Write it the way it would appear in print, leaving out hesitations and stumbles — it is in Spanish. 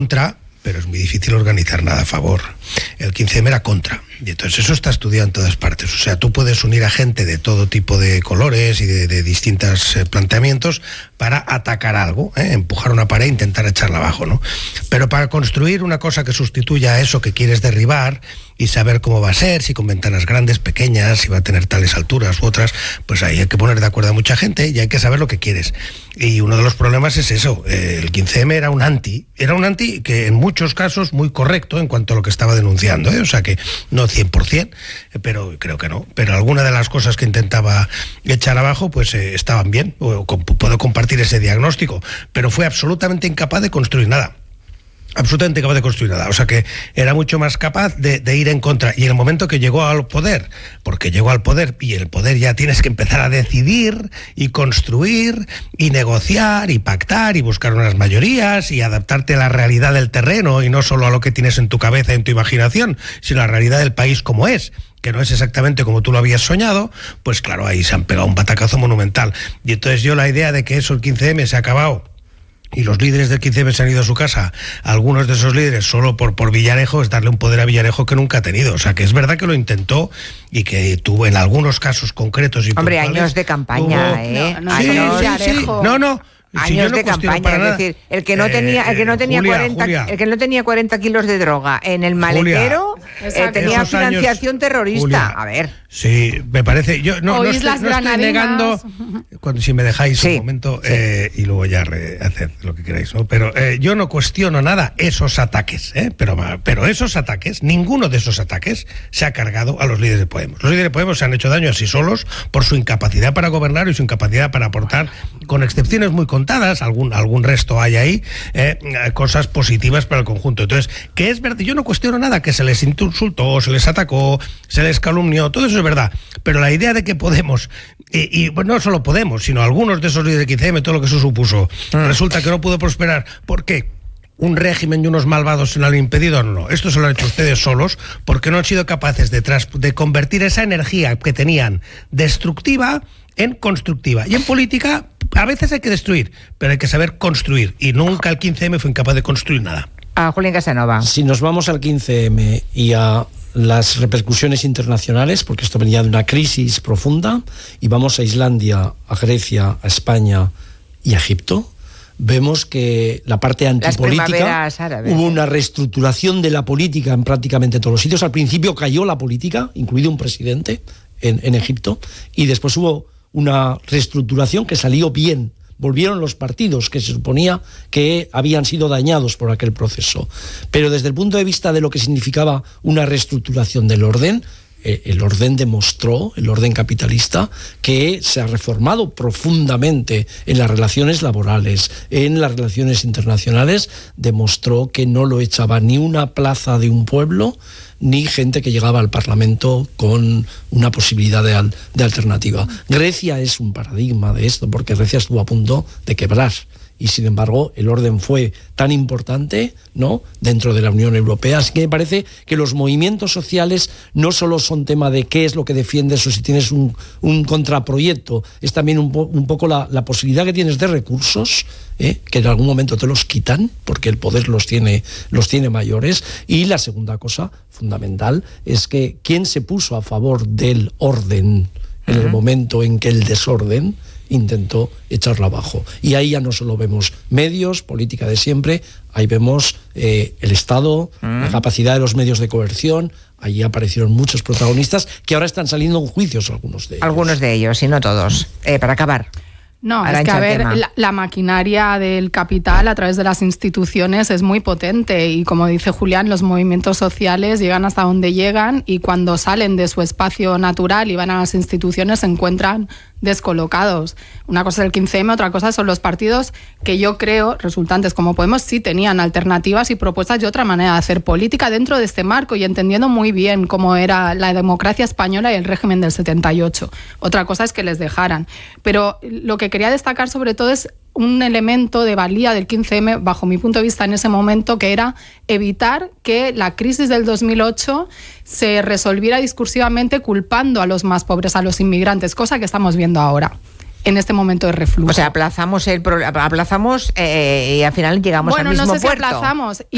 contra, pero es muy difícil organizar nada a favor. El 15M era contra, y entonces eso está estudiado en todas partes. O sea, tú puedes unir a gente de todo tipo de colores y de distintos planteamientos para atacar algo, empujar una pared e intentar echarla abajo, ¿no? Pero para construir una cosa que sustituya a eso que quieres derribar y saber cómo va a ser, si con ventanas grandes, pequeñas, si va a tener tales alturas u otras, pues ahí hay que poner de acuerdo a mucha gente y hay que saber lo que quieres. Y uno de los problemas es eso, el 15M era un anti que en muchos casos muy correcto en cuanto a lo que estaba denunciando, o sea que no 100%, pero creo que no, pero alguna de las cosas que intentaba echar abajo pues estaban bien, puedo compartir ese diagnóstico, pero fue absolutamente incapaz de construir nada. Absolutamente incapaz de construir nada, o sea que era mucho más capaz de ir en contra, y en el momento que llegó al poder, porque llegó al poder y el poder ya tienes que empezar a decidir y construir y negociar y pactar y buscar unas mayorías y adaptarte a la realidad del terreno y no solo a lo que tienes en tu cabeza, en tu imaginación, sino a la realidad del país como es, que no es exactamente como tú lo habías soñado, pues claro, ahí se han pegado un batacazo monumental. Y entonces yo la idea de que eso, el 15M, se ha acabado y los líderes del 15M se han ido a su casa, algunos de esos líderes solo por Villarejo, es darle un poder a Villarejo que nunca ha tenido. O sea, que es verdad que lo intentó y que tuvo en algunos casos concretos y hombre, años de campaña, años de campaña, es decir, el que no tenía 40 kilos de droga en el maletero, tenía financiación terrorista. Julia, a ver. Sí, me parece. Yo no estoy negando, si me dejáis un momento, y luego ya hacer lo que queráis, ¿no? Pero yo no cuestiono nada esos ataques, pero esos ataques, ninguno de esos ataques se ha cargado a los líderes de Podemos. Los líderes de Podemos se han hecho daño a sí solos por su incapacidad para gobernar y su incapacidad para aportar, con excepciones muy contadas, algún resto hay ahí, cosas positivas para el conjunto. Entonces, que es verdad, yo no cuestiono nada, que se les insultó, se les atacó, se les calumnió, todo eso es verdad, pero la idea de que Podemos, y no solo Podemos, sino algunos de esos líderes de 15M, todo lo que eso supuso, resulta que no pudo prosperar. ¿Por qué? ¿Un régimen y unos malvados se lo han impedido? No, esto se lo han hecho ustedes solos, porque no han sido capaces de convertir esa energía que tenían destructiva en constructiva. Y en política a veces hay que destruir, pero hay que saber construir, y nunca el 15M fue incapaz de construir nada. Julián Casanova. Si nos vamos al 15M y a las repercusiones internacionales, porque esto venía de una crisis profunda, y vamos a Islandia, a Grecia, a España y a Egipto, vemos que la parte antipolítica, hubo una reestructuración de la política en prácticamente todos los sitios. Al principio cayó la política, incluido un presidente en Egipto, y después hubo una reestructuración que salió bien. Volvieron los partidos que se suponía que habían sido dañados por aquel proceso. Pero desde el punto de vista de lo que significaba una reestructuración del orden, el orden demostró, el orden capitalista, que se ha reformado profundamente en las relaciones laborales, en las relaciones internacionales, demostró que no lo echaba ni una plaza de un pueblo, ni gente que llegaba al Parlamento con una posibilidad de alternativa. Grecia es un paradigma de esto, porque Grecia estuvo a punto de quebrar. Y sin embargo el orden fue tan importante, ¿no?, dentro de la Unión Europea. Así que me parece que los movimientos sociales no solo son tema de qué es lo que defiendes o si tienes un contraproyecto, es también un poco la posibilidad que tienes de recursos, que en algún momento te los quitan, porque el poder los tiene mayores. Y la segunda cosa fundamental es que quien se puso a favor del orden en el momento en que el desorden intentó echarlo abajo. Y ahí ya no solo vemos medios, política de siempre, ahí vemos el Estado, la capacidad de los medios de coerción. Allí aparecieron muchos protagonistas que ahora están saliendo en juicios, algunos de ellos. Algunos de ellos, y no todos. Para acabar. No, es que a ver, la maquinaria del capital a través de las instituciones es muy potente y, como dice Julián, los movimientos sociales llegan hasta donde llegan y cuando salen de su espacio natural y van a las instituciones se encuentran descolocados. Una cosa es el 15M, otra cosa son los partidos que yo creo, resultantes como Podemos, sí tenían alternativas y propuestas y otra manera de hacer política dentro de este marco y entendiendo muy bien cómo era la democracia española y el régimen del 78. Otra cosa es que les dejaran. Pero lo que quería destacar sobre todo es un elemento de valía del 15M, bajo mi punto de vista en ese momento, que era evitar que la crisis del 2008 se resolviera discursivamente culpando a los más pobres, a los inmigrantes, cosa que estamos viendo ahora, en este momento de reflujo. O sea, aplazamos y al final llegamos al mismo puerto. Bueno, no sé si aplazamos.